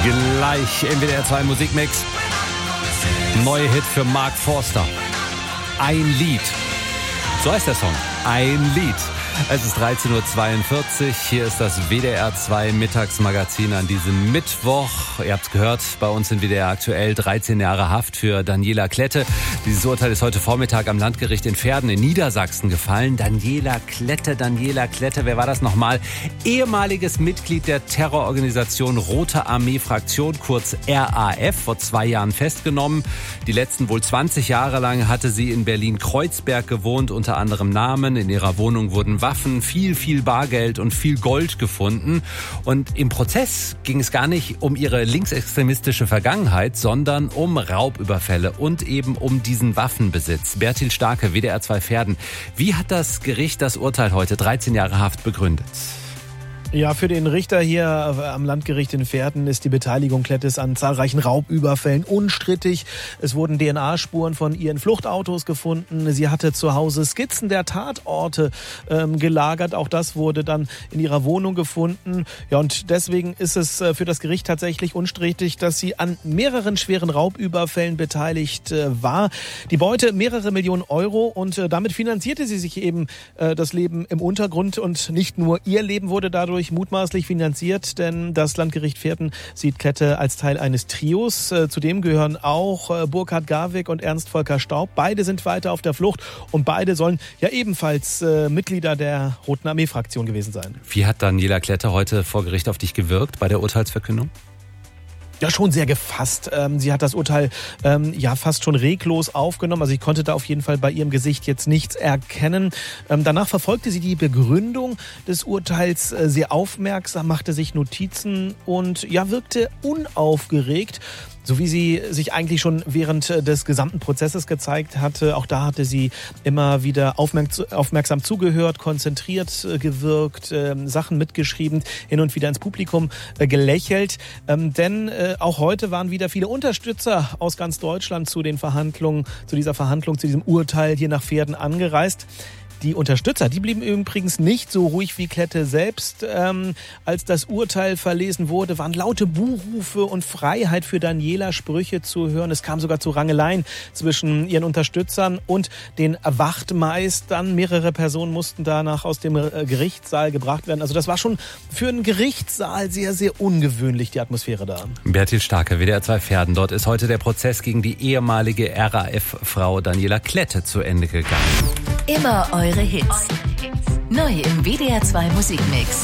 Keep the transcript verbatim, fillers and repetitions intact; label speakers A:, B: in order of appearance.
A: Gleich im W D R zwei Musikmix. Neuer Hit für Mark Forster. Ein Lied. So heißt der Song. Ein Lied. Es ist dreizehn Uhr zweiundvierzig. Hier ist das W D R zwei Mittagsmagazin an diesem Mittwoch. Ihr habt es gehört, bei uns in W D R aktuell dreizehn Jahre Haft für Daniela Klette. Dieses Urteil ist heute Vormittag am Landgericht in Verden in Niedersachsen gefallen. Daniela Klette, Daniela Klette, wer war das nochmal? Ehemaliges Mitglied der Terrororganisation Rote Armee Fraktion, kurz R A F, vor zwei Jahren festgenommen. Die letzten wohl zwanzig Jahre lang hatte sie in Berlin-Kreuzberg gewohnt, unter anderem Namen. In ihrer Wohnung wurden Waffen, viel, viel Bargeld und viel Gold gefunden. Und im Prozess ging es gar nicht um ihre linksextremistische Vergangenheit, sondern um Raubüberfälle und eben um diesen Waffenbesitz. Bertil Starke, W D R zwei Verden. Wie hat das Gericht das Urteil heute, dreizehn Jahre Haft, begründet?
B: Ja, für den Richter hier am Landgericht in Verden ist die Beteiligung Klettes an zahlreichen Raubüberfällen unstrittig. Es wurden D N A-Spuren von ihren Fluchtautos gefunden. Sie hatte zu Hause Skizzen der Tatorte ähm, gelagert. Auch das wurde dann in ihrer Wohnung gefunden. Ja, und deswegen ist es äh, für das Gericht tatsächlich unstrittig, dass sie an mehreren schweren Raubüberfällen beteiligt äh, war. Die Beute mehrere Millionen Euro und äh, damit finanzierte sie sich eben äh, das Leben im Untergrund und nicht nur ihr Leben wurde dadurch mutmaßlich finanziert, denn das Landgericht Verden sieht Klette als Teil eines Trios. Zudem gehören auch Burkhard Garwig und Ernst Volker Staub. Beide sind weiter auf der Flucht und beide sollen ja ebenfalls äh, Mitglieder der Roten Armee-Fraktion gewesen sein.
A: Wie hat Daniela Klette heute vor Gericht auf dich gewirkt bei der Urteilsverkündung?
B: Ja, schon sehr gefasst. Ähm, sie hat das Urteil ähm, ja fast schon reglos aufgenommen. Also ich konnte da auf jeden Fall bei ihrem Gesicht jetzt nichts erkennen. Ähm, danach verfolgte sie die Begründung des Urteils äh, sehr aufmerksam, machte sich Notizen und ja wirkte unaufgeregt. So wie sie sich eigentlich schon während des gesamten Prozesses gezeigt hatte. Auch da hatte sie immer wieder aufmerksam zugehört, konzentriert gewirkt, Sachen mitgeschrieben, hin und wieder ins Publikum gelächelt. Denn auch heute waren wieder viele Unterstützer aus ganz Deutschland zu den Verhandlungen, zu dieser Verhandlung, zu diesem Urteil hier nach Verden angereist. Die Unterstützer, die blieben übrigens nicht so ruhig wie Klette selbst. Ähm, als das Urteil verlesen wurde, waren laute Buhrufe und Freiheit für Daniela Sprüche zu hören. Es kam sogar zu Rangeleien zwischen ihren Unterstützern und den Wachtmeistern. Mehrere Personen mussten danach aus dem Gerichtssaal gebracht werden. Also das war schon für einen Gerichtssaal sehr, sehr ungewöhnlich, die Atmosphäre da.
A: Bertil Starke, W D R zwei Verden. Dort ist heute der Prozess gegen die ehemalige R A F-Frau Daniela Klette zu Ende gegangen.
C: Immer eure Hits. Neu im W D R zwei Musikmix.